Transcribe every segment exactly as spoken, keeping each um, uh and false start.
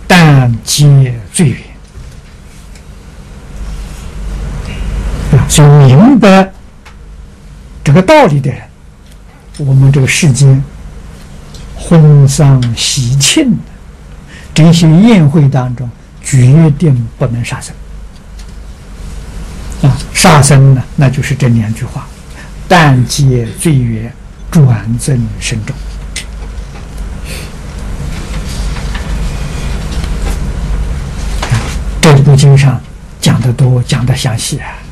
但皆最远。啊，所以明白这个道理的人，我们这个世间婚丧喜庆这些宴会当中，决定不能杀生。啊，杀生呢，那就是这两句话：但皆罪缘，转增深重。这部经上讲得多，讲得详细啊。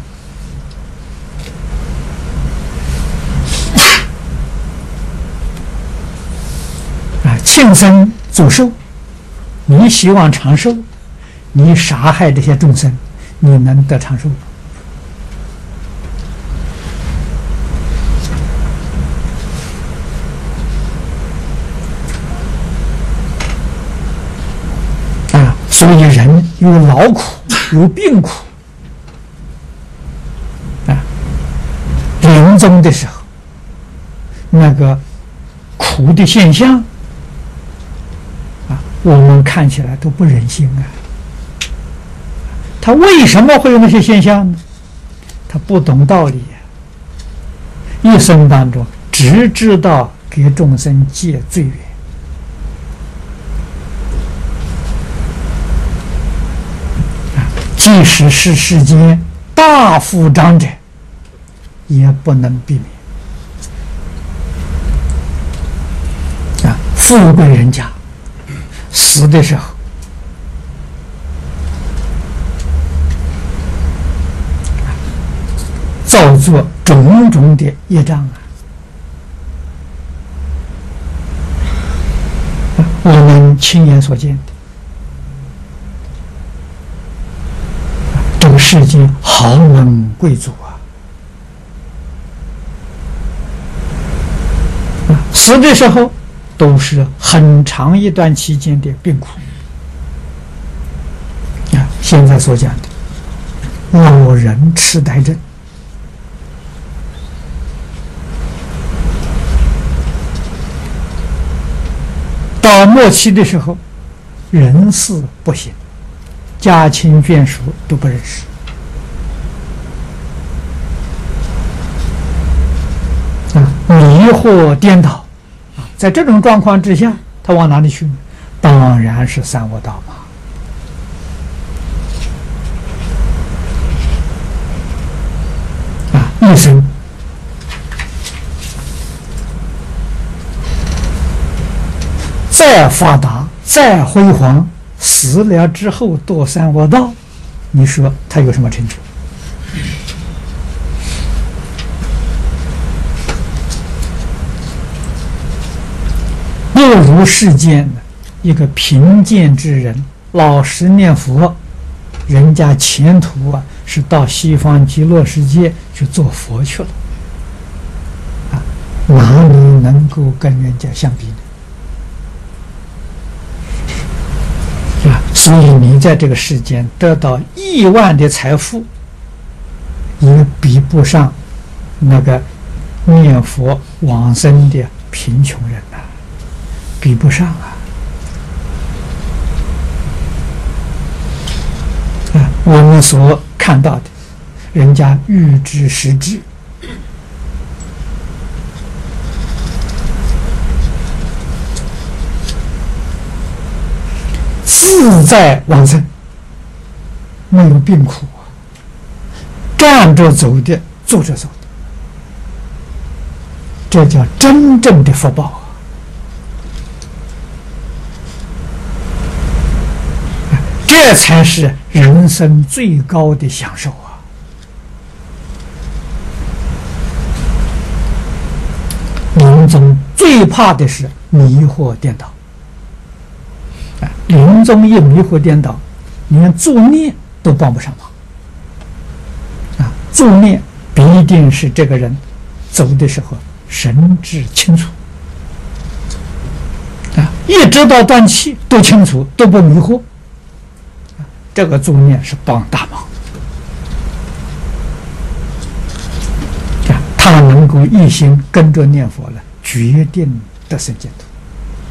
啊，庆生走寿，你希望长寿，你杀害这些众生，你能得长寿吗？啊，所以人有劳苦，有病苦。啊，临终的时候，那个苦的现象。我们看起来都不忍心啊！他为什么会有那些现象呢？他不懂道理，一生当中只知道给众生戒罪缘，啊，即使是世间大富长者，也不能避免。啊，富贵人家。死的时候，造作种种的业障啊！我们亲眼所见的，这个世间豪门贵族啊，死的时候。都是很长一段期间的病苦啊！现在所讲的老人痴呆症，到末期的时候，人事不行，家亲眷属都不认识啊，迷惑颠倒。在这种状况之下，他往哪里去呢？当然是三恶道嘛！啊，一生再发达、再辉煌，死了之后堕三恶道，你说他有什么成就？不如世间的一个贫贱之人，老实念佛，人家前途啊是到西方极乐世界去做佛去了，啊，哪里能够跟人家相比呢？啊，所以你在这个世间得到亿万的财富，也比不上那个念佛往生的贫穷人呐、啊。比不上啊！啊，我们所看到的，人家预知时至，自在往生，没有病苦啊，站着走的，坐着走的，这叫真正的福报啊！这才是人生最高的享受啊！临终最怕的是迷惑颠倒啊！临终一迷惑颠倒，连助念都帮不上忙啊！助念必定是这个人走的时候神志清楚啊，一直到断气都清楚，都不迷惑。这个助念是帮大忙，他能够一心跟着念佛了，决定得生净土。